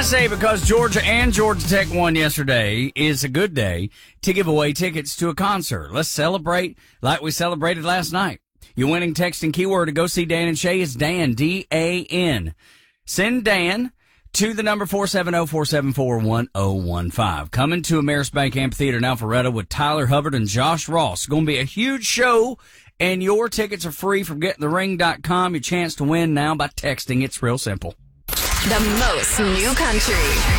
I say because Georgia and Georgia Tech won yesterday is a good day to give away tickets to a concert. Let's celebrate like we celebrated last night. Your winning text and keyword to go see Dan and Shay is Dan, D-A-N. Send Dan to the number 470-474-1015. Coming to Ameris Bank Amphitheater in Alpharetta with Tyler Hubbard and Josh Ross. Going to be a huge show, and your tickets are free from gettingthering.com. Your chance to win now by texting. It's real simple. The most new country.